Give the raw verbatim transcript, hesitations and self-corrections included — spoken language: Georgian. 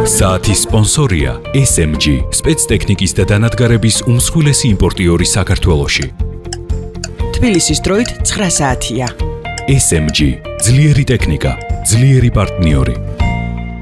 საათის სპონსორია ეს ემ ჯი, სპეცტექნიკის და დანადგარების უმსხვილესი იმპორტიორი საქართველოში. თბილისის დროით ცხრა საათია. ეს ემ ჯი, ძლიერი ტექნიკა, ძლიერი პარტნიორი.